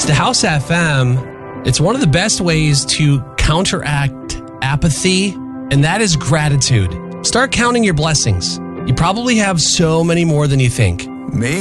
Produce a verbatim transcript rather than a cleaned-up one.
to House F M. It's one of the best ways to counteract apathy, and that is gratitude. Start counting your blessings. You probably have so many more than you think. Me?